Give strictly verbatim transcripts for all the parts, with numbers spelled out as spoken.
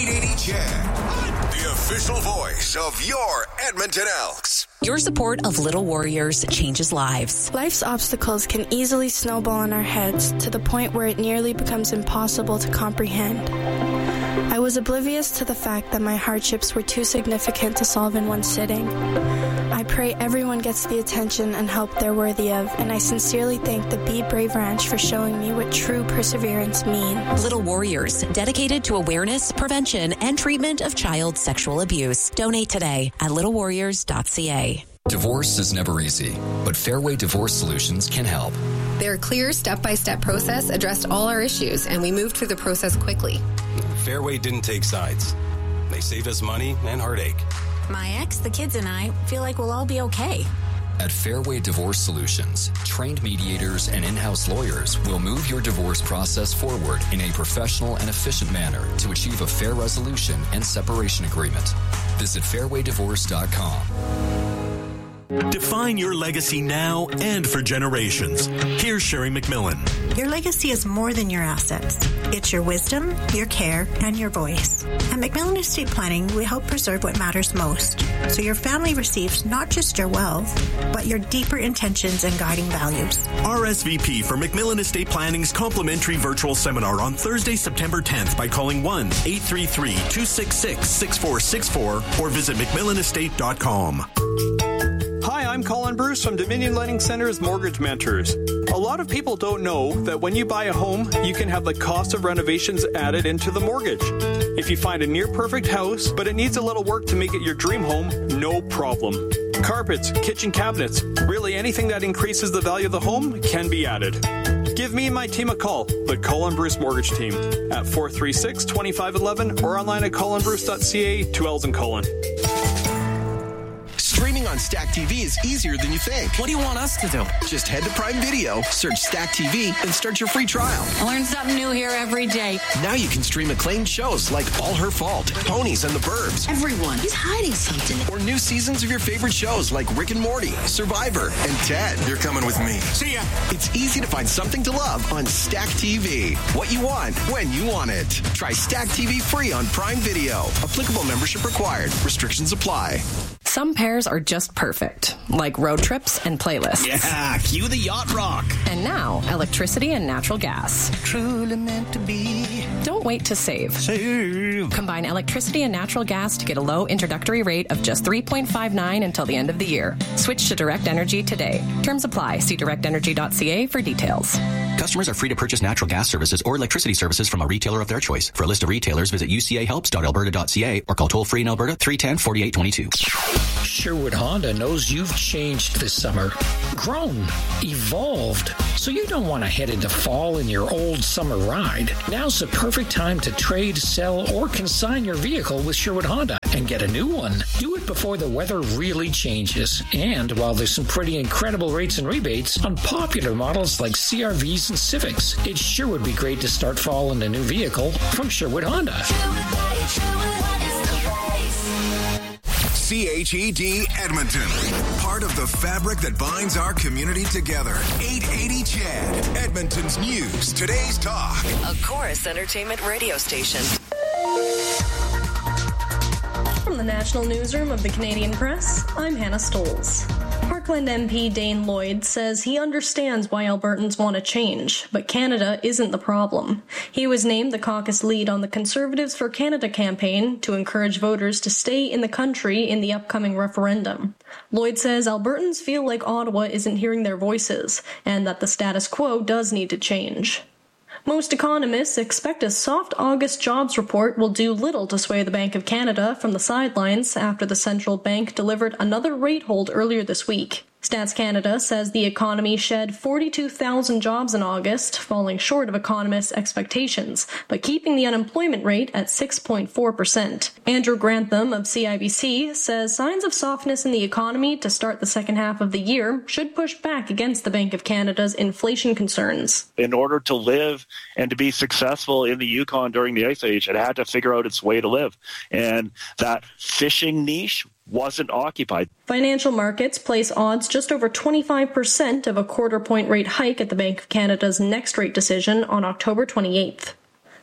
eight eighty Chad, the official voice of your Edmonton Elks. Your support of Little Warriors changes lives. Life's obstacles can easily snowball in our heads to the point where it nearly becomes impossible to comprehend. I was oblivious to the fact that my hardships were too significant to solve in one sitting. I pray everyone gets the attention and help they're worthy of, and I sincerely thank the Be Brave Ranch for showing me what true perseverance means. Little Warriors, dedicated to awareness, prevention, and treatment of child sexual abuse. Donate today at little warriors dot c a. Divorce is never easy, but Fairway Divorce Solutions can help. Their clear step-by-step process addressed all our issues, and we moved through the process quickly. Fairway didn't take sides. They saved us money and heartache. My ex, the kids, and I feel like we'll all be okay. At Fairway Divorce Solutions, trained mediators and in-house lawyers will move your divorce process forward in a professional and efficient manner to achieve a fair resolution and separation agreement. Visit fairway divorce dot com. Define your legacy now and for generations. Here's Sherry McMillan. Your legacy is more than your assets. It's your wisdom, your care, and your voice. At McMillan Estate Planning, we help preserve what matters most, so your family receives not just your wealth, but your deeper intentions and guiding values. R S V P for McMillan Estate Planning's complimentary virtual seminar on Thursday, September tenth by calling one eight three three, two six six, six four six four or visit mcmillan estate dot com. Hi, I'm Colin Bruce from Dominion Lending Center's Mortgage Mentors. A lot of people don't know that when you buy a home, you can have the cost of renovations added into the mortgage. If you find a near-perfect house, but it needs a little work to make it your dream home, no problem. Carpets, kitchen cabinets, really anything that increases the value of the home can be added. Give me and my team a call, the Colin Bruce Mortgage Team, at four three six, two five one one or online at colin bruce dot c a, two L's in Colin. Streaming on Stack T V is easier than you think. What do you want us to do? Just head to Prime Video, search Stack T V, and start your free trial. I learn something new here every day. Now you can stream acclaimed shows like All Her Fault, Ponies and the Burbs. Everyone is hiding something. Or new seasons of your favorite shows like Rick and Morty, Survivor, and Ted. You're coming with me. See ya. It's easy to find something to love on Stack T V. What you want, when you want it. Try Stack T V free on Prime Video. Applicable membership required. Restrictions apply. Some pairs are just perfect, like road trips and playlists. Yeah, cue the yacht rock. And now, electricity and natural gas. Truly meant to be. Don't wait to save. Save. Combine electricity and natural gas to get a low introductory rate of just three point five nine until the end of the year. Switch to Direct Energy today. Terms apply. See direct energy dot c a for details. Customers are free to purchase natural gas services or electricity services from a retailer of their choice. For a list of retailers, visit u c a helps dot alberta dot c a or call toll-free in Alberta three one zero, four eight two two. Sherwood Honda knows you've changed this summer, grown, evolved, so you don't want to head into fall in your old summer ride. Now's the perfect time to trade, sell, or consign your vehicle with Sherwood Honda and get a new one. Do it before the weather really changes, and while there's some pretty incredible rates and rebates on popular models like C R Vs and Civics, it sure would be great to start fall in a new vehicle from Sherwood Honda. C H E D Edmonton, part of the fabric that binds our community together. eight eighty Chad, Edmonton's news, today's talk. A Chorus Entertainment radio station. From the National Newsroom of the Canadian Press, I'm Hannah Stolz. Parkland M P Dane Lloyd says he understands why Albertans want to change, but Canada isn't the problem. He was named the caucus lead on the Conservatives for Canada campaign to encourage voters to stay in the country in the upcoming referendum. Lloyd says Albertans feel like Ottawa isn't hearing their voices, and that the status quo does need to change. Most economists expect a soft August jobs report will do little to sway the Bank of Canada from the sidelines after the central bank delivered another rate hold earlier this week. Stats Canada says the economy shed forty-two thousand jobs in August, falling short of economists' expectations, but keeping the unemployment rate at six point four percent. Andrew Grantham of C I B C says signs of softness in the economy to start the second half of the year should push back against the Bank of Canada's inflation concerns. In order to live and to be successful in the Yukon during the Ice Age, it had to figure out its way to live. And that fishing niche wasn't occupied. Financial markets place odds just over twenty-five percent of a quarter point rate hike at the Bank of Canada's next rate decision on October twenty-eighth.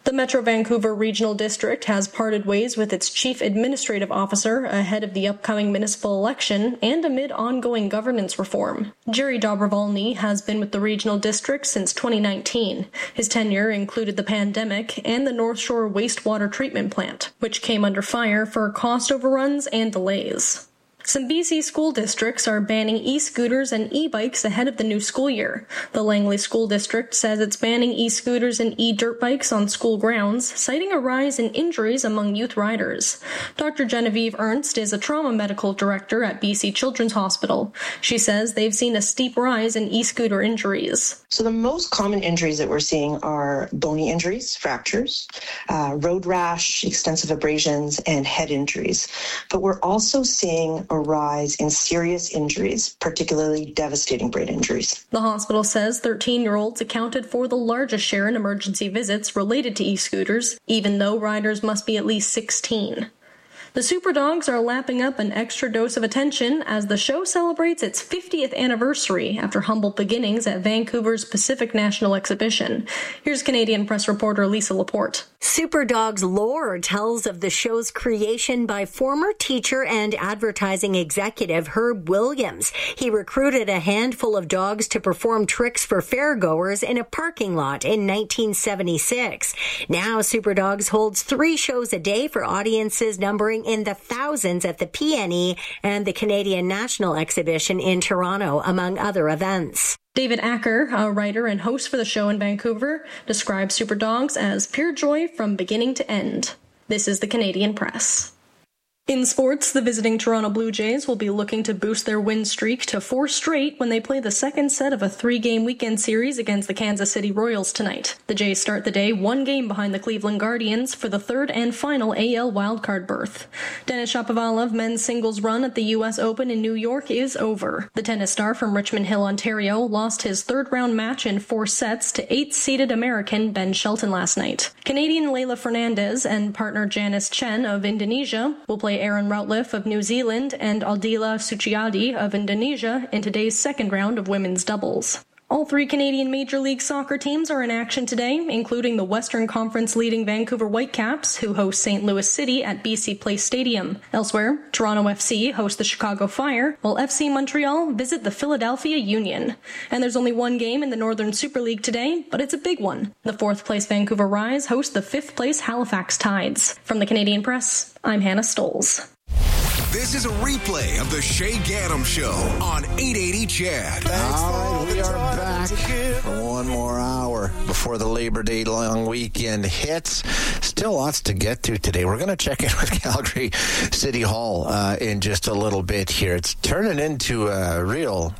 The Metro Vancouver Regional District has parted ways with its chief administrative officer ahead of the upcoming municipal election and amid ongoing governance reform. Jerry Dobrovolny has been with the regional district since twenty nineteen. His tenure included the pandemic and the North Shore wastewater treatment plant, which came under fire for cost overruns and delays. Some B C school districts are banning e-scooters and e-bikes ahead of the new school year. The Langley School District says it's banning e-scooters and e-dirt bikes on school grounds, citing a rise in injuries among youth riders. Doctor Genevieve Ernst is a trauma medical director at B C Children's Hospital. She says they've seen a steep rise in e-scooter injuries. So the most common injuries that we're seeing are bony injuries, fractures, uh, road rash, extensive abrasions, and head injuries. But we're also seeing a rise in serious injuries, particularly devastating brain injuries. The hospital says thirteen-year-olds accounted for the largest share in emergency visits related to e-scooters, even though riders must be at least sixteen. The Superdogs are lapping up an extra dose of attention as the show celebrates its fiftieth anniversary after humble beginnings at Vancouver's Pacific National Exhibition. Here's Canadian Press reporter Lisa Laporte. Superdogs lore tells of the show's creation by former teacher and advertising executive Herb Williams. He recruited a handful of dogs to perform tricks for fairgoers in a parking lot in nineteen seventy-six. Now Superdogs holds three shows a day for audiences numbering in the thousands at the P N E and the Canadian National Exhibition in Toronto, among other events. David Acker, a writer and host for the show in Vancouver, describes Superdogs as pure joy from beginning to end. This is the Canadian Press. In sports, the visiting Toronto Blue Jays will be looking to boost their win streak to four straight when they play the second set of a three-game weekend series against the Kansas City Royals tonight. The Jays start the day one game behind the Cleveland Guardians for the third and final A L wildcard berth. Denis Shapovalov men's singles run at the U S Open in New York is over. The tennis star from Richmond Hill, Ontario, lost his third-round match in four sets to eighth-seeded American Ben Shelton last night. Canadian Leylah Fernandez and partner Janice Chen of Indonesia will play Aaron Routliffe of New Zealand and Aldila Suciadi of Indonesia in today's second round of women's doubles. All three Canadian Major League Soccer teams are in action today, including the Western Conference leading Vancouver Whitecaps, who host Saint Louis City at B C Place Stadium. Elsewhere, Toronto F C hosts the Chicago Fire, while F C Montreal visit the Philadelphia Union. And there's only one game in the Northern Super League today, but it's a big one. The fourth-place Vancouver Rise host the fifth-place Halifax Tides. From the Canadian Press, I'm Hannah Stolz. This is a replay of the Shay Gaddam Show on eight eighty C H E D. All right, we are back for one more hour before the Labor Day long weekend hits. Still lots to get to today. We're going to check in with Calgary City Hall uh, in just a little bit here. It's turning into a real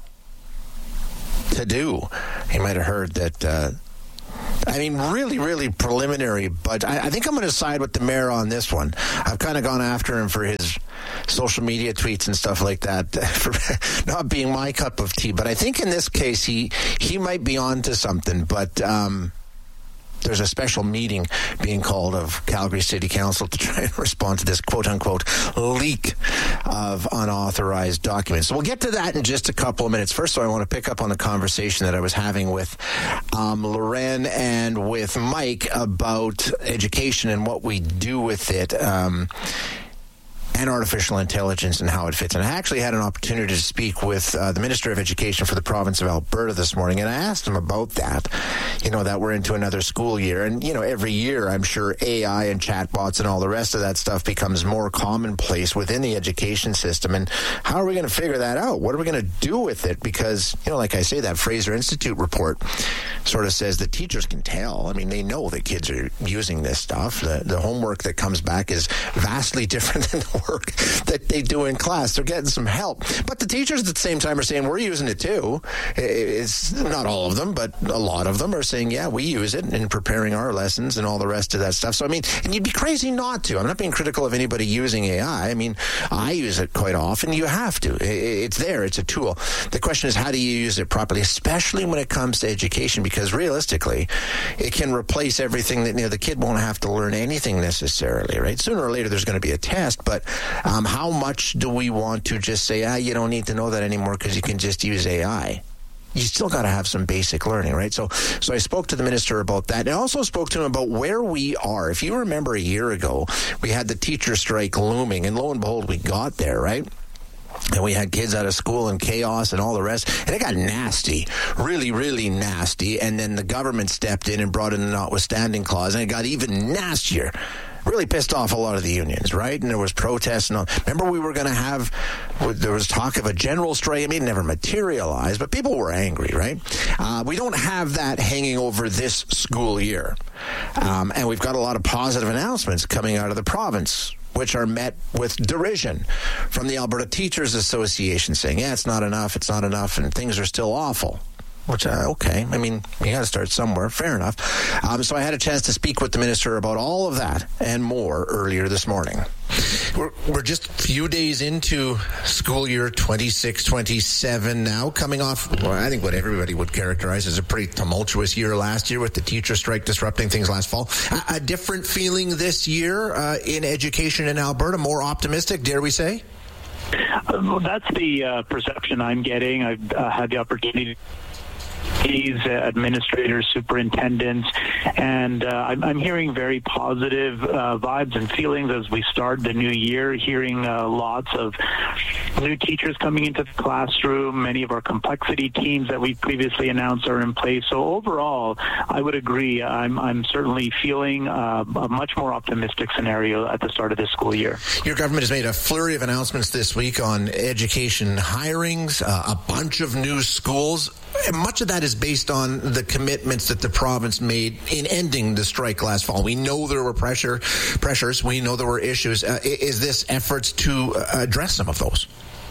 to-do. You might have heard that... Uh, I mean, really, really preliminary, but I, I think I'm going to side with the mayor on this one. I've kind of gone after him for his social media tweets and stuff like that, for not being my cup of tea. But I think in this case, he he might be on to something. But um, there's a special meeting being called of Calgary City Council to try and respond to this quote-unquote leak of unauthorized documents. So we'll get to that in just a couple of minutes. First, though, I want to pick up on the conversation that I was having with um, Loren and with Mike about education and what we do with it. Um and artificial intelligence and how it fits. And I actually had an opportunity to speak with uh, the Minister of Education for the province of Alberta this morning, and I asked him about that, you know, that we're into another school year. And, you know, every year I'm sure A I and chatbots and all the rest of that stuff becomes more commonplace within the education system. And how are we going to figure that out? What are we going to do with it? Because, you know, like I say, that Fraser Institute report sort of says that teachers can tell. I mean, they know that kids are using this stuff. The, the homework that comes back is vastly different than the work that they do in class. They're getting some help. But the teachers at the same time are saying, we're using it too. It's not all of them, but a lot of them are saying, yeah, we use it in preparing our lessons and all the rest of that stuff. So, I mean, and you'd be crazy not to. I'm not being critical of anybody using A I. I mean, I use it quite often. You have to. It's there. It's a tool. The question is, how do you use it properly, especially when it comes to education? Because realistically, it can replace everything that, you know, the kid won't have to learn anything necessarily, right? Sooner or later, there's going to be a test, but Um, how much do we want to just say, ah, you don't need to know that anymore because you can just use A I? you still got to have some basic learning, right? So, so I spoke to the minister about that, and I also spoke to him about where we are. If you remember a year ago, we had the teacher strike looming, and lo and behold, we got there, right? And we had kids out of school and chaos and all the rest. And it got nasty, really, really nasty. And then the government stepped in and brought in the notwithstanding clause, and it got even nastier. Really pissed off a lot of the unions, right? And there was protests and all. Remember, we were going to have, there was talk of a general strike. I mean, it never materialized, but people were angry, right? Uh, we don't have that hanging over this school year. Um, and we've got a lot of positive announcements coming out of the province, which are met with derision from the Alberta Teachers Association, saying, yeah, it's not enough, it's not enough, and things are still awful. Which, uh, okay, I mean, you got to start somewhere. Fair enough. Um, so I had a chance to speak with the minister about all of that and more earlier this morning. We're, we're just a few days into school year twenty-six twenty-seven now, coming off, well, I think what everybody would characterize as a pretty tumultuous year last year with the teacher strike disrupting things last fall. A, a different feeling this year uh, in education in Alberta, more optimistic, dare we say? Uh, well, that's the uh, perception I'm getting. I've uh, had the opportunity uh, administrators, superintendents, and uh, I'm, I'm hearing very positive uh, vibes and feelings as we start the new year, hearing uh, lots of new teachers coming into the classroom. Many of our complexity teams that we previously announced are in place. So overall, I would agree. I'm, I'm certainly feeling uh, a much more optimistic scenario at the start of this school year. Your government has made a flurry of announcements this week on education hirings, uh, a bunch of new schools. Much of that is based on the commitments that the province made in ending the strike last fall. We know there were pressure, pressures. We know there were issues. Uh, is this efforts to uh, address some of those?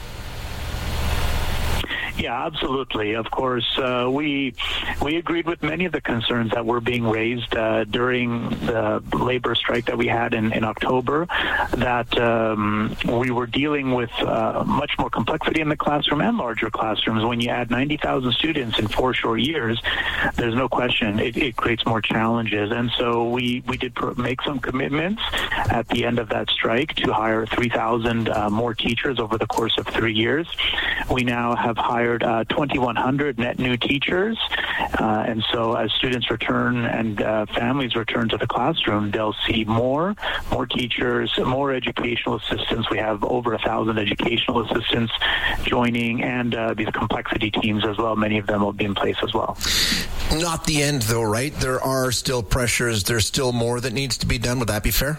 Yeah, absolutely. Of course, uh, we we agreed with many of the concerns that were being raised uh, during the labor strike that we had in, in October, that um, we were dealing with uh, much more complexity in the classroom and larger classrooms. When you add ninety thousand students in four short years, there's no question it, it creates more challenges. And so we, we did pro- make some commitments at the end of that strike to hire three thousand uh, more teachers over the course of three years. We now have hired Uh, twenty-one hundred net new teachers, uh, and so as students return and uh, families return to the classroom, they'll see more, more teachers, more educational assistants. We have over a thousand educational assistants joining, and uh, these complexity teams as well. Many of them will be in place as well. Not the end, though, right? There are still pressures. There's still more that needs to be done. Would that be fair?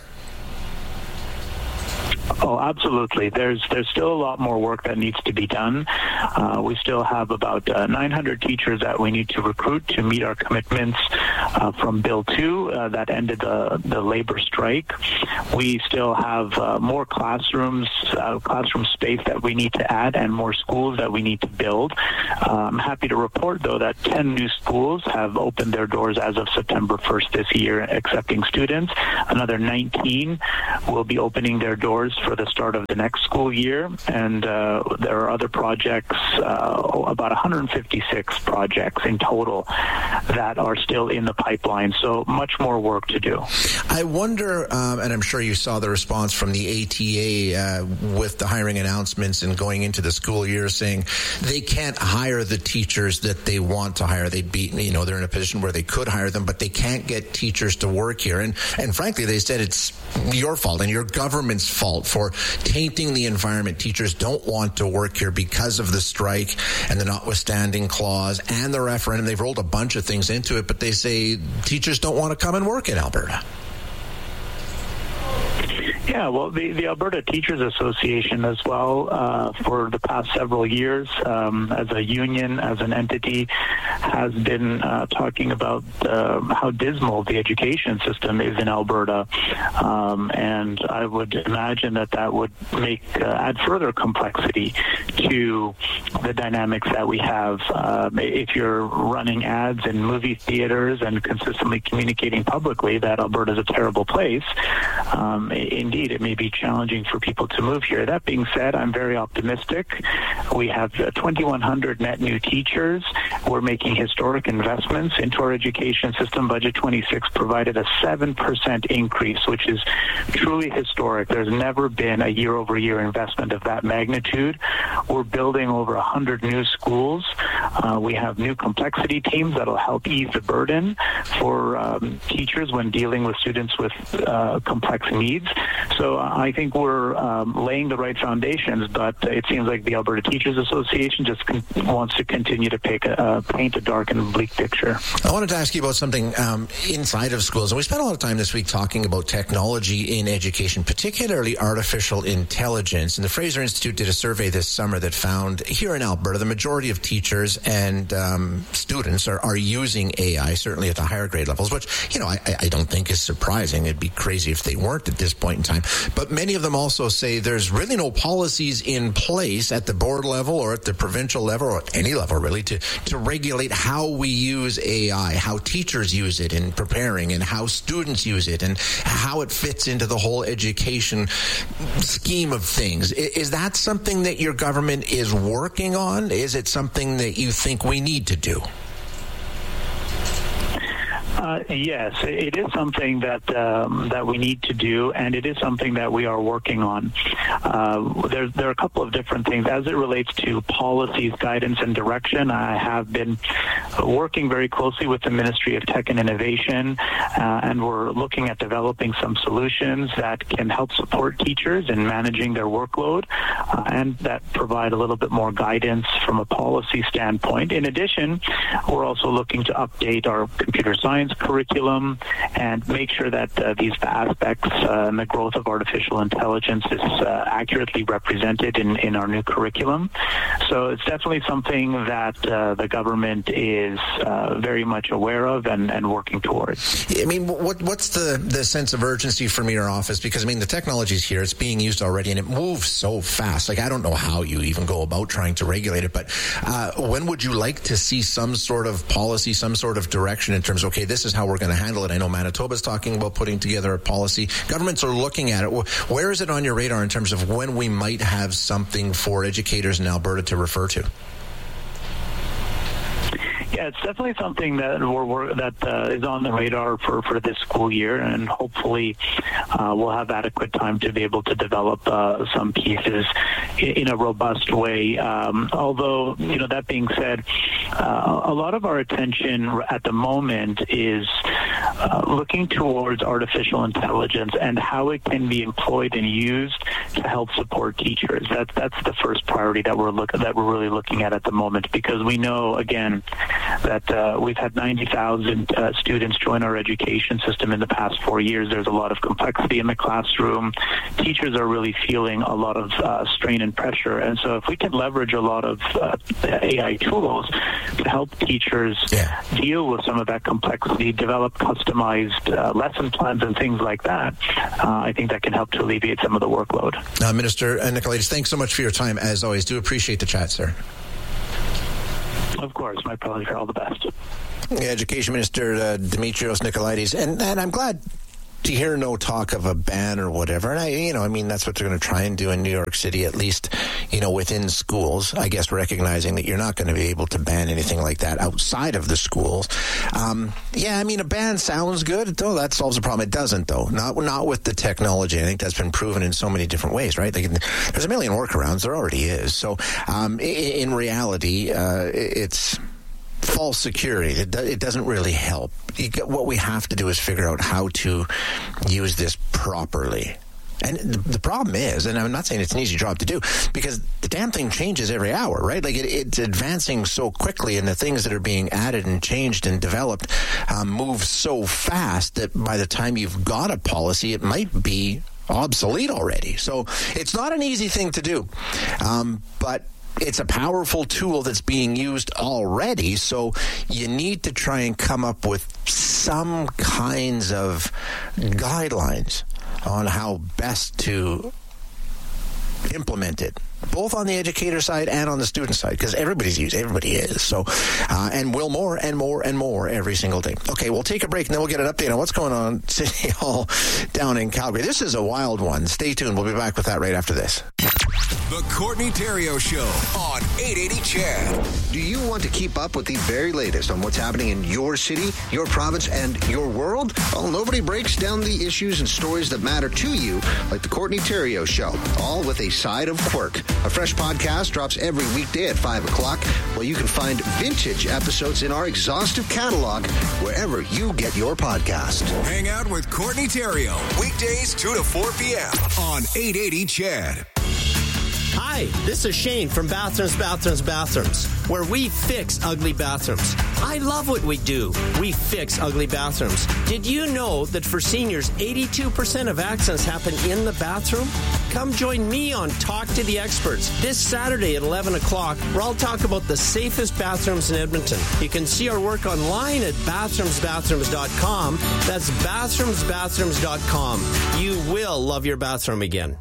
Oh, absolutely. There's there's still a lot more work that needs to be done. Uh, we still have about uh, nine hundred teachers that we need to recruit to meet our commitments uh, from Bill two uh, that ended the, the labor strike. We still have uh, more classrooms, uh, classroom space that we need to add, and more schools that we need to build. Uh, I'm happy to report, though, that ten new schools have opened their doors as of September first this year, accepting students. Another nineteen will be opening their doors for the start of the next school year, and uh, there are other projects, uh, about one hundred fifty-six projects in total that are still in the pipeline, so much more work to do. I wonder, um, and I'm sure you saw the response from the A T A uh, with the hiring announcements and going into the school year saying they can't hire the teachers that they want to hire. They'd be, you know, they're in a position where they could hire them, but they can't get teachers to work here. And, and frankly, they said it's your fault and your government's fault for tainting the environment. Teachers don't want to work here because of the strike and the notwithstanding clause and the referendum. They've rolled a bunch of things into it, but they say teachers don't want to come and work in Alberta. Yeah, well, the, the Alberta Teachers Association as well, uh, for the past several years, um, as a union, as an entity, has been uh, talking about uh, how dismal the education system is in Alberta. Um, and I would imagine that that would make uh, add further complexity to the dynamics that we have. Uh, if you're running ads in movie theaters and consistently communicating publicly that Alberta is a terrible place, um, indeed, indeed it may be challenging for people to move here. That being said, I'm very optimistic. We have twenty-one hundred net new teachers. We're making historic investments into our education system. Budget twenty-six provided a seven percent increase, which is truly historic. There's never been a year-over-year investment of that magnitude. We're building over one hundred new schools. Uh, we have new complexity teams that will help ease the burden for um, teachers when dealing with students with uh, complex needs. So uh, I think we're um, laying the right foundations, but it seems like the Alberta Teachers Association just con- wants to continue to pick a, uh, paint a dark and bleak picture. I wanted to ask you about something um, inside of schools. And we spent a lot of time this week talking about technology in education, particularly artificial intelligence. And the Fraser Institute did a survey this summer that found here in Alberta, the majority of teachers and um, students are, are using A I, certainly at the higher grade levels, which, you know, I, I don't think is surprising. It'd be crazy if they weren't at this point in time. But many of them also say there's really no policies in place at the board level or at the provincial level or at any level, really, to, to regulate how we use A I, how teachers use it in preparing and how students use it and how it fits into the whole education scheme of things. Is that something that your government is working on? Is it something that you think we need to do? Uh, yes, it is something that um, that we need to do, and it is something that we are working on. Uh, there, there are a couple of different things. As it relates to policies, guidance, and direction, I have been working very closely with the Ministry of Tech and Innovation, uh, and we're looking at developing some solutions that can help support teachers in managing their workload, uh, and that provide a little bit more guidance from a policy standpoint. In addition, we're also looking to update our computer science curriculum and make sure that uh, these aspects uh, and the growth of artificial intelligence is uh, accurately represented in, in our new curriculum. So it's definitely something that uh, the government is uh, very much aware of and, and working towards. I mean, what what's the, the sense of urgency from your office? Because, I mean, the technology's here, it's being used already, and it moves so fast. Like, I don't know how you even go about trying to regulate it, but uh, when would you like to see some sort of policy, some sort of direction in terms of, okay, this is how we're going to handle it? I know Manitoba's talking about putting together a policy. Governments are looking at it. Where is it on your radar in terms of when we might have something for educators in Alberta to refer to? Yeah, it's definitely something that we're, we're that uh, is on the radar for, for this school year, and hopefully uh, we'll have adequate time to be able to develop uh, some pieces in, in a robust way. Um, although, you know, that being said, uh, a lot of our attention at the moment is uh, looking towards artificial intelligence and how it can be employed and used to help support teachers. That, that's the first priority that we're look that we're really looking at at the moment, because we know, again, that uh, we've had ninety thousand uh, students join our education system in the past four years. There's a lot of complexity in the classroom. Teachers are really feeling a lot of uh, strain and pressure. And so if we can leverage a lot of uh, A I tools to help teachers yeah. deal with some of that complexity, develop customized uh, lesson plans and things like that, uh, I think that can help to alleviate some of the workload. Uh, Minister Nicolaides, thanks so much for your time. As always, do appreciate the chat, sir. Of course, my pleasure. All the best. Education Minister uh, Dimitrios Nicolaides, and, and I'm glad to hear no talk of a ban or whatever. And I, you know, I mean, that's what they're going to try and do in New York City, at least, you know, within schools. I guess recognizing that you're not going to be able to ban anything like that outside of the schools. Um, yeah, I mean, a ban sounds good, though. That solves the problem. It doesn't, though. Not not with the technology. I think that's been proven in so many different ways, right? Like, there's a million workarounds. There already is. So, um, in, in reality, uh, it's false security. It, do, it doesn't really help. You get, what we have to do is figure out how to use this properly. And the, the problem is, and I'm not saying it's an easy job to do, because the damn thing changes every hour, right? Like, it, it's advancing so quickly, and the things that are being added and changed and developed um, move so fast that by the time you've got a policy, it might be obsolete already. So it's not an easy thing to do. Um, but it's a powerful tool that's being used already, so you need to try and come up with some kinds of guidelines on how best to implemented, both on the educator side and on the student side, because everybody's used, everybody is. So, uh, and will more and more and more every single day. Okay, we'll take a break and then we'll get an update on what's going on at City Hall down in Calgary. This is a wild one. Stay tuned. We'll be back with that right after this. The Courtney Theriault Show on eight eighty C H E D. Do you want to keep up with the very latest on what's happening in your city, your province, and your world? Well, nobody breaks down the issues and stories that matter to you like the Courtney Theriault Show, all with a side of quirk. A fresh podcast drops every weekday at five o'clock, where you can find vintage episodes in our exhaustive catalog wherever you get your podcast. Hang out with Courtney Theriault, weekdays two to four p.m. on eight eighty C H E D. Hi, this is Shane from Bathrooms, Bathrooms, Bathrooms, where we fix ugly bathrooms. I love what we do. We fix ugly bathrooms. Did you know that for seniors, eighty-two percent of accidents happen in the bathroom? Come join me on Talk to the Experts this Saturday at eleven o'clock, where I'll talk about the safest bathrooms in Edmonton. You can see our work online at bathrooms bathrooms dot com. That's bathrooms bathrooms dot com. You will love your bathroom again.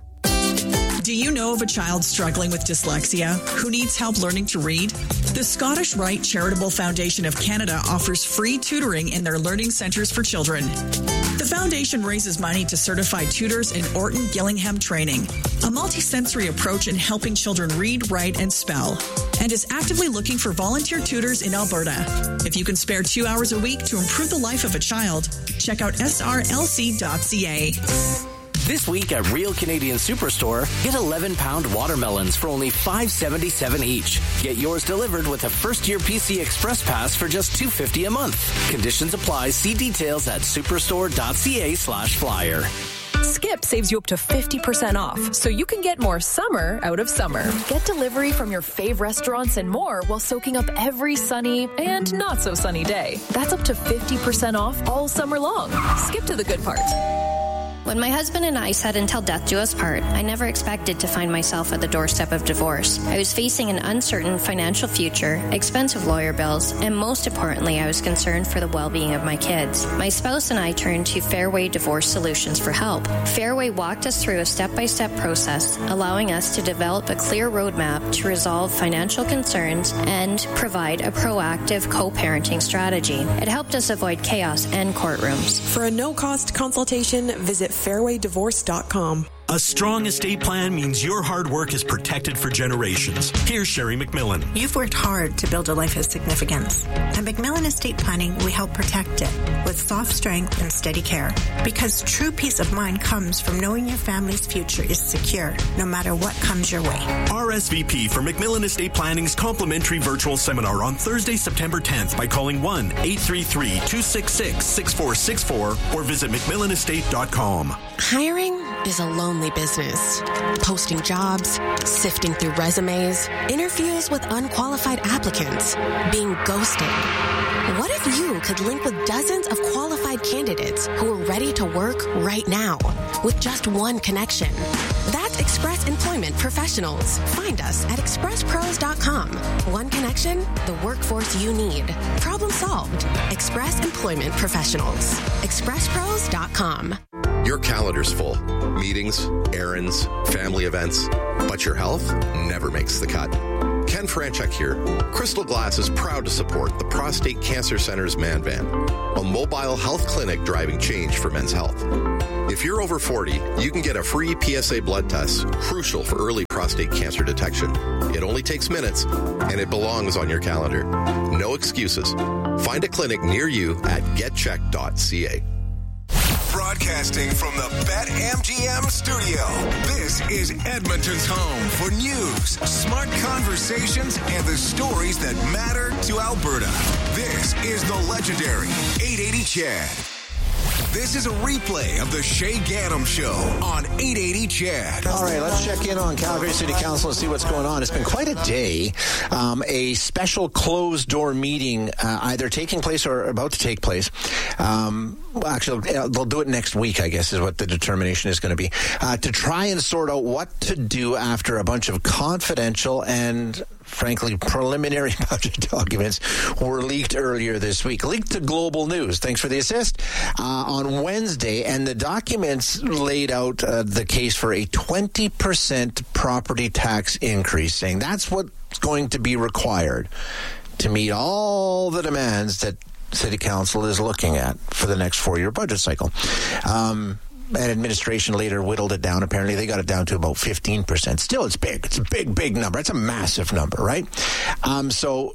Do you know of a child struggling with dyslexia who needs help learning to read? The Scottish Rite Charitable Foundation of Canada offers free tutoring in their learning centres for children. The foundation raises money to certify tutors in Orton Gillingham training, a multisensory approach in helping children read, write, and spell, and is actively looking for volunteer tutors in Alberta. If you can spare two hours a week to improve the life of a child, check out S R L C dot C A. This week at Real Canadian Superstore, get eleven pound watermelons for only five seventy-seven each. Get yours delivered with a first-year P C Express Pass for just two fifty a month. Conditions apply. See details at superstore.ca slash flyer. Skip saves you up to fifty percent off, so you can get more summer out of summer. Get delivery from your fave restaurants and more while soaking up every sunny and not so sunny day. That's up to fifty percent off all summer long. Skip to the good part. When my husband and I said until death do us part, I never expected to find myself at the doorstep of divorce. I was facing an uncertain financial future, expensive lawyer bills, and most importantly, I was concerned for the well-being of my kids. My spouse and I turned to Fairway Divorce Solutions for help. Fairway walked us through a step-by-step process, allowing us to develop a clear roadmap to resolve financial concerns and provide a proactive co-parenting strategy. It helped us avoid chaos and courtrooms. For a no-cost consultation, visit fairway divorce dot com. A strong estate plan means your hard work is protected for generations. Here's Sherry McMillan. You've worked hard to build a life of significance. At McMillan Estate Planning, we help protect it with soft strength and steady care. Because true peace of mind comes from knowing your family's future is secure, no matter what comes your way. R S V P for McMillan Estate Planning's complimentary virtual seminar on Thursday, September tenth by calling one eight three three, two six six, six four six four or visit mcmillan estate dot com. Hiring is a lonely business. Posting jobs, sifting through resumes, interviews with unqualified applicants, being ghosted. What if you could link with dozens of qualified candidates who are ready to work right now with just one connection? That's Express Employment Professionals. Find us at express pros dot com. One connection, the workforce you need. Problem solved. Express Employment Professionals. express pros dot com. Your calendar's full. Meetings, errands, family events, but your health never makes the cut. Ken Franchek here. Crystal Glass is proud to support the Prostate Cancer Center's Man Van, a mobile health clinic driving change for men's health. If you're over forty, you can get a free P S A blood test, crucial for early prostate cancer detection. It only takes minutes, and it belongs on your calendar. No excuses. Find a clinic near you at get check dot c a. Broadcasting from the BetMGM studio, this is Edmonton's home for news, smart conversations, and the stories that matter to Alberta. This is the legendary eight eighty C H E D. This is a replay of the Shay Gannam Show on eight eighty C H E D. All right, let's check in on Calgary City Council and see what's going on. It's been quite a day. Um, a special closed-door meeting uh, either taking place or about to take place. Um, actually, they'll do it next week, I guess, is what the determination is going to be, uh, to try and sort out what to do after a bunch of confidential and frankly, preliminary budget documents were leaked earlier this week. Leaked to Global News. Thanks for the assist. Uh, on Wednesday, and the documents laid out uh, the case for a twenty percent property tax increase, saying that's what's going to be required to meet all the demands that City Council is looking at for the next four-year budget cycle. Um, and administration later whittled it down. Apparently, they got it down to about fifteen percent. Still, it's big. It's a big, big number. It's a massive number, right? Um, so,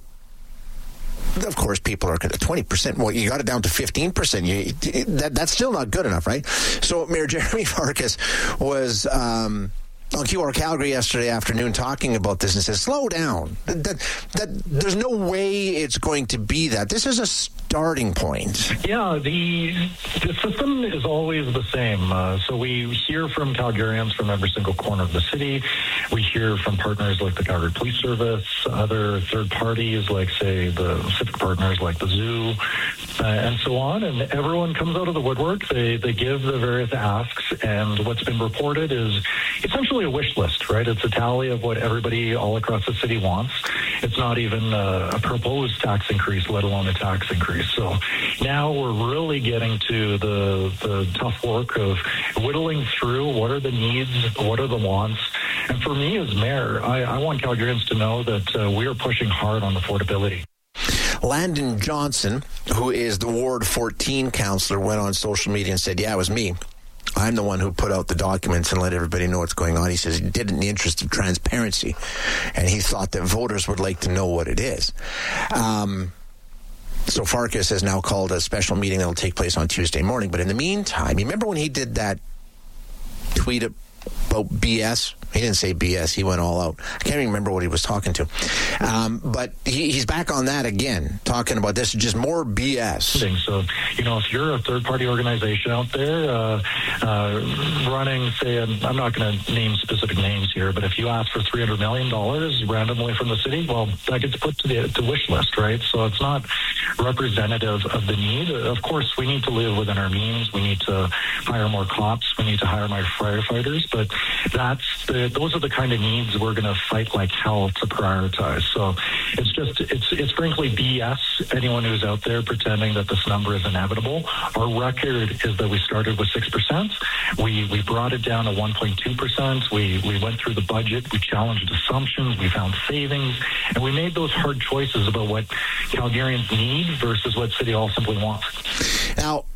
of course, people are going to twenty percent. Well, you got it down to fifteen percent. You, that, that's still not good enough, right? So, Mayor Jeremy Farkas was Um, on Q R Calgary yesterday afternoon talking about this and says, slow down. That, that, that there's no way it's going to be that. This is a starting point. Yeah, the the system is always the same. Uh, so we hear from Calgarians from every single corner of the city. We hear from partners like the Calgary Police Service, other third parties like, say, the civic partners like the zoo, uh, and so on. And everyone comes out of the woodwork. They, they give the various asks, and what's been reported is essentially a wish list, right? It's a tally of what everybody all across the city wants. It's not even a, a proposed tax increase, let alone a tax increase. So now we're really getting to the the tough work of whittling through what are the needs, what are the wants. And for me as mayor, I, I want Calgarians to know that uh, we are pushing hard on affordability. Landon Johnson, who is the Ward fourteen councillor, went on social media and said, yeah, it was me. I'm the one who put out the documents and let everybody know what's going on. He says he did it in the interest of transparency, and he thought that voters would like to know what it is. Um, so Farkas has now called a special meeting that will take place on Tuesday morning. But in the meantime, you remember when he did that tweet about B S? He didn't say B S. He went all out. I can't even remember what he was talking to. Um, but he, he's back on that again, talking about this, just more B S. So, you know, if you're a third-party organization out there uh, uh, running, say, I'm not going to name specific names here, but if you ask for three hundred million dollars randomly from the city, well, that gets put to the to wish list, right? So it's not representative of the need. Of course, we need to live within our means. We need to hire more cops. We need to hire more firefighters. But that's the those are the kind of needs we're going to fight like hell to prioritize. So it's just, it's it's frankly B S, anyone who's out there pretending that this number is inevitable. Our record is that we started with six percent. We we brought it down to one point two percent. We, we went through the budget. We challenged assumptions. We found savings. And we made those hard choices about what Calgarians need versus what City Hall simply wants. Now,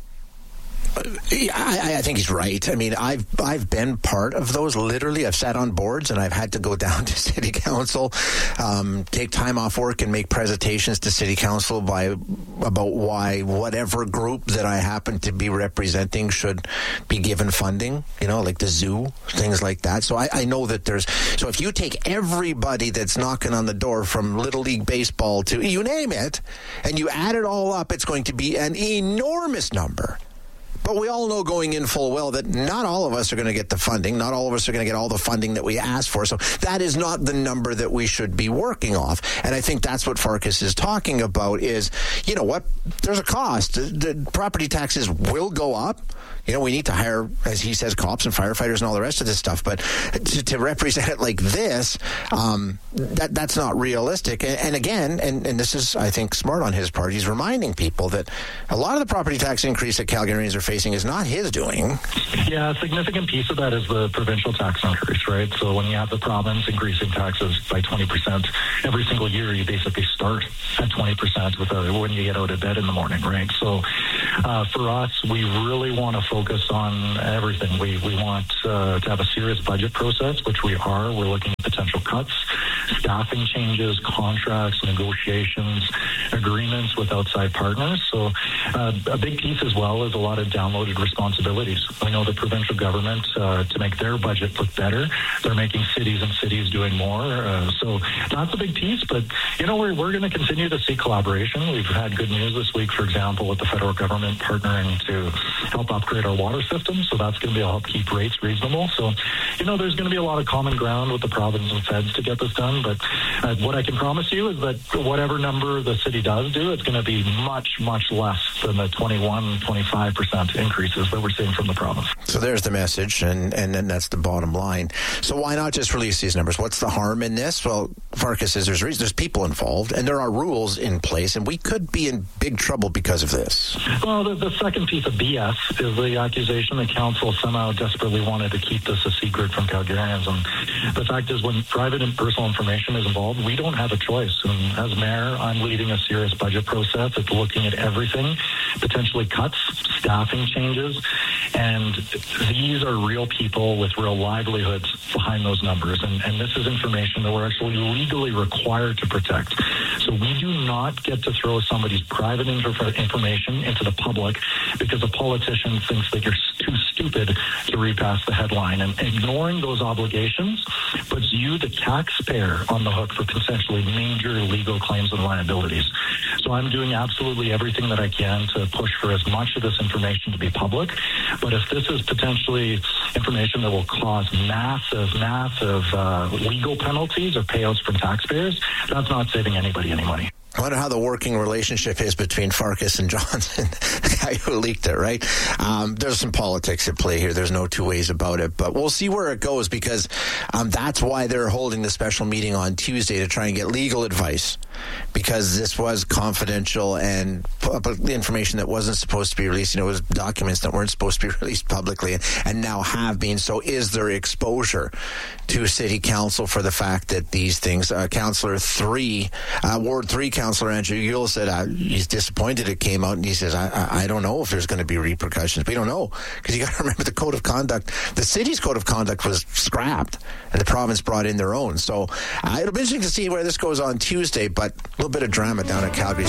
I, I think he's right. I mean, I've I've been part of those. Literally, I've sat on boards and I've had to go down to City Council, um, take time off work and make presentations to City Council by about why whatever group that I happen to be representing should be given funding. You know, like the zoo, things like that. So I, I know that there's. So if you take everybody that's knocking on the door, from Little League Baseball to you name it, and you add it all up, it's going to be an enormous number. But we all know going in full well that not all of us are going to get the funding. Not all of us are going to get all the funding that we asked for. So that is not the number that we should be working off. And I think that's what Farkas is talking about is, you know what, there's a cost. The, the property taxes will go up. You know, we need to hire, as he says, cops and firefighters and all the rest of this stuff. But to, to represent it like this, um, that that's not realistic. And, and again, and, and this is, I think, smart on his part, he's reminding people that a lot of the property tax increase that Calgarians are facing is not his doing. Yeah, a significant piece of that is the provincial tax increase, right? So when you have the province increasing taxes by twenty percent every single year, you basically start at twenty percent with a, when you get out of bed in the morning, right? So uh, for us, we really want to focus on everything. We we want uh, to have a serious budget process, which we are. We're looking at potential cuts, staffing changes, contracts, negotiations, agreements with outside partners. So uh, a big piece as well is a lot of downloaded responsibilities. I know the provincial government, uh, to make their budget look better, they're making cities and cities doing more. Uh, so that's a big piece. But, you know, we're, we're going to continue to see collaboration. We've had good news this week, for example, with the federal government partnering to help upgrade our water system. So that's going to be help keep rates reasonable. So, you know, there's going to be a lot of common ground with the province and feds to get this done. But uh, what I can promise you is that whatever number the city does do, it's going to be much, much less than the twenty-one, twenty-five percent increases that we're seeing from the province. So there's the message, and, and then that's the bottom line. So why not just release these numbers? What's the harm in this? Well, Farkas says there's there's people involved, and there are rules in place, and we could be in big trouble because of this. Well, the, the second piece of B S is the accusation that council somehow desperately wanted to keep this a secret from Calgarians. And the fact is, when private and personal information is involved, we don't have a choice. And as mayor, I'm leading a serious budget process. It's looking at everything, potentially cuts, staffing changes, and these are real people with real livelihoods behind those numbers. And, and this is information that we're actually legally required to protect. So we do not get to throw somebody's private inter- information into the public because a politician thinks that you're too stupid to read past the headline. And ignoring those obligations puts you, the taxpayer, on the hook for potentially major legal claims and liabilities. So I'm doing absolutely everything that I can to push for as much of this information to be public. But if this is potentially information that will cause massive, massive uh, legal penalties or payouts from taxpayers, that's not saving anybody any money. I wonder how the working relationship is between Farkas and Johnson, the guy who leaked it, right? Um, there's some politics at play here. There's no two ways about it. But we'll see where it goes, because um, that's why they're holding the special meeting on Tuesday, to try and get legal advice, because this was confidential and public information that wasn't supposed to be released. You know, it was documents that weren't supposed to be released publicly and, and now have been. So is there exposure to City Council for the fact that these things, uh, Councillor three, uh, Ward three Councillor Andrew Yule said uh, he's disappointed it came out, and he says, I, I, I don't know if there's going to be repercussions. We don't know, because you got to remember the code of conduct. The city's code of conduct was scrapped, and the province brought in their own. So uh, it'll be interesting to see where this goes on Tuesday, but a little bit of drama down at Calgary.